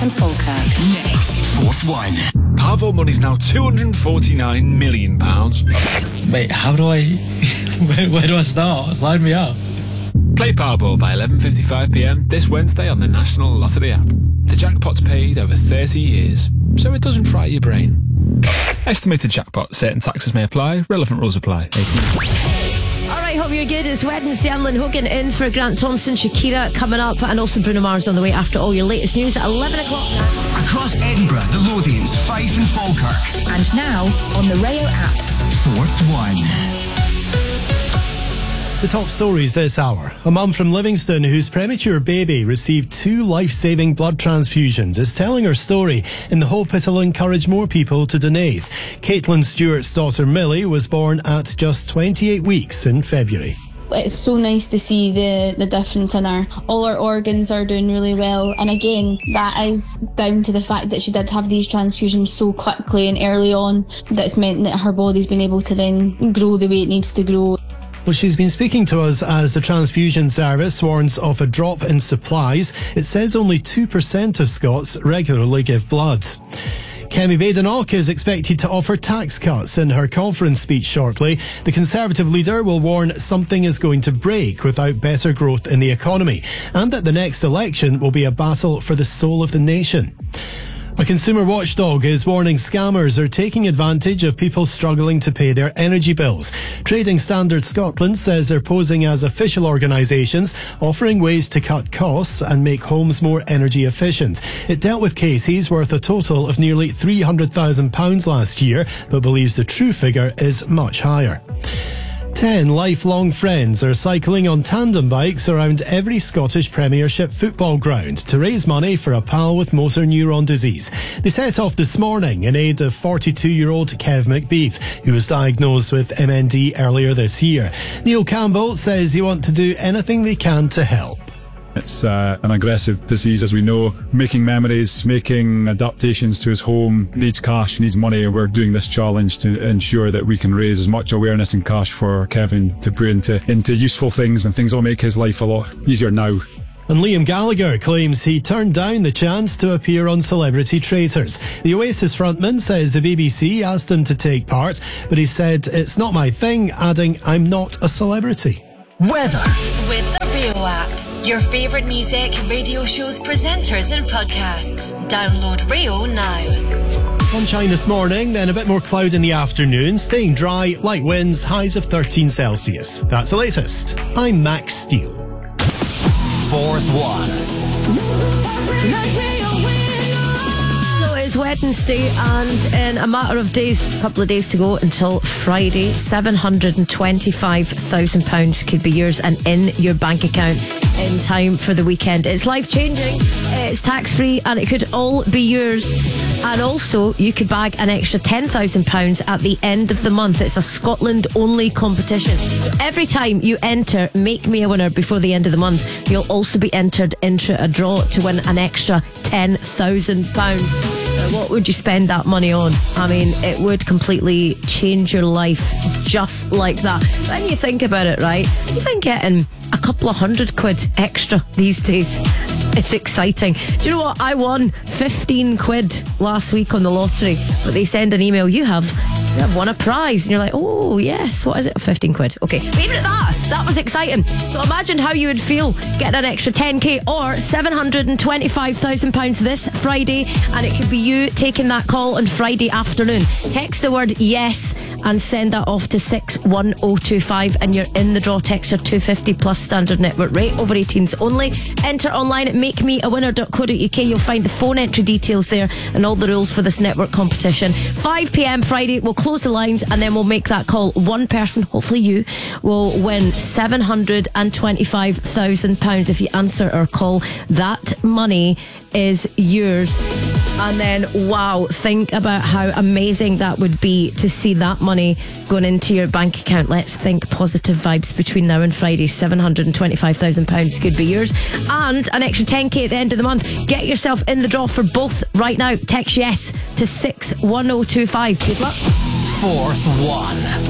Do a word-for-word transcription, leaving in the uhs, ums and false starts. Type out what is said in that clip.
and Falkirk. Next, fourth one. Powerball money's now two hundred forty-nine million pounds. Wait, how do I... where, where do I start? Sign me up. Play Powerball by eleven fifty-five p m this Wednesday on the National Lottery app. The jackpot's paid over thirty years, so it doesn't fry your brain. Estimated jackpot. Certain taxes may apply. Relevant rules apply. Alright, hope you're good. It's Wednesday. I'm Lynn Hogan in for Grant Thompson, Shakira coming up, and also Bruno Mars on the way after all your latest news at eleven o'clock. Across Edinburgh, the Lothians, Fife and Falkirk. And now on the Rayo app. Fourth one. The top stories this hour. A mum from Livingston whose premature baby received two life-saving blood transfusions is telling her story in the hope it'll encourage more people to donate. Caitlin Stewart's daughter Millie was born at just twenty-eight weeks in February. It's so nice to see the, the difference in her. All her organs are doing really well. And again, that is down to the fact that she did have these transfusions so quickly and early on. That's meant that her body's been able to then grow the way it needs to grow. Well, she's been speaking to us as the transfusion service warns of a drop in supplies. It says only two percent of Scots regularly give blood. Kemi Badenoch is expected to offer tax cuts in her conference speech shortly. The Conservative leader will warn something is going to break without better growth in the economy, and that the next election will be a battle for the soul of the nation. A consumer watchdog is warning scammers are taking advantage of people struggling to pay their energy bills. Trading Standards Scotland says they're posing as official organisations, offering ways to cut costs and make homes more energy efficient. It dealt with cases worth a total of nearly three hundred thousand pounds last year, but believes the true figure is much higher. Ten lifelong friends are cycling on tandem bikes around every Scottish Premiership football ground to raise money for a pal with motor neuron disease. They set off this morning in aid of forty-two-year-old Kev McBeath, who was diagnosed with M N D earlier this year. Neil Campbell says they want to do anything they can to help. It's uh, an aggressive disease, as we know. Making memories, making adaptations to his home needs cash, needs money, and we're doing this challenge to ensure that we can raise as much awareness and cash for Kevin to put into, into useful things and things that will make his life a lot easier now. And Liam Gallagher claims he turned down the chance to appear on Celebrity Traitors. The Oasis frontman says the B B C asked him to take part, but he said, "It's not my thing," adding, "I'm not a celebrity." Weather. With the Rayo app. Your favourite music, radio shows, presenters and podcasts. Download Rayo now. Sunshine this morning, then a bit more cloud in the afternoon. Staying dry, light winds, highs of thirteen Celsius. That's the latest. I'm Max Steele. Fourth one. So it's Wednesday, and in a matter of days, a couple of days to go until Friday, seven hundred twenty-five thousand pounds could be yours and in your bank account in time for the weekend. It's life-changing, it's tax-free, and it could all be yours. And also, you could bag an extra ten thousand pounds at the end of the month. It's a Scotland-only competition. Every time you enter Make Me a Winner before the end of the month, you'll also be entered into a draw to win an extra ten thousand pounds. What would you spend that money on? I mean, it would completely change your life just like that. When you think about it, right, even getting a couple of hundred quid extra these days, it's exciting. Do you know what? I won fifteen quid last week on the lottery, but they send an email, you have, you have won a prize, and you're like, oh yes, what is it? fifteen quid. Okay, but even at that, that was exciting. So imagine how you would feel getting an extra ten k or seven hundred twenty-five thousand pounds this Friday, and it could be you taking that call on Friday afternoon. Text the word yes and send that off to six one oh two five, and you're in the draw. Texter two fifty plus standard network rate, over eighteens only. Enter online at make me a winner dot co dot uk. You'll find the phone entry details there and all the rules for this network competition. five p m Friday, we'll close the lines and then we'll make that call. One person, hopefully you, will win seven hundred twenty-five thousand pounds if you answer our call. That money is yours. And then, wow, think about how amazing that would be to see that money going into your bank account. Let's think positive vibes between now and Friday. seven hundred twenty-five thousand pounds could be yours, and an extra ten k at the end of the month. Get yourself in the draw for both right now. Text yes to six one oh two five. Good luck. Fourth one.